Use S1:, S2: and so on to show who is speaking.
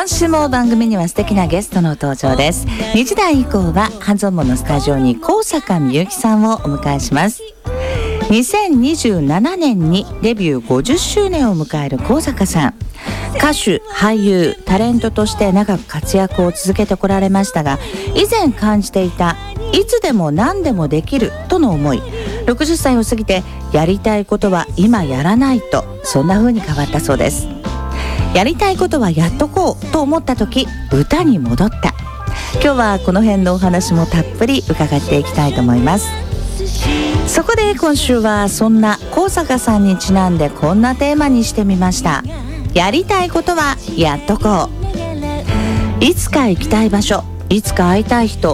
S1: 今週も番組には素敵なゲストの登場です。2時台以降は半蔵門のスタジオに高坂みゆきさんをお迎えします。2027年にデビュー50周年を迎える高坂さん、歌手、俳優、タレントとして長く活躍を続けてこられましたが、以前感じていたいつでも何でもできるとの思い、60歳を過ぎてやりたいことは今やらないと、そんな風に変わったそうです。やりたいことはやっとこうと思った時、歌に戻った。今日はこの辺のお話もたっぷり伺っていきたいと思います。そこで今週はそんな高坂さんにちなんでこんなテーマにしてみました。やりたいことはやっとこう。いつか行きたい場所、いつか会いたい人、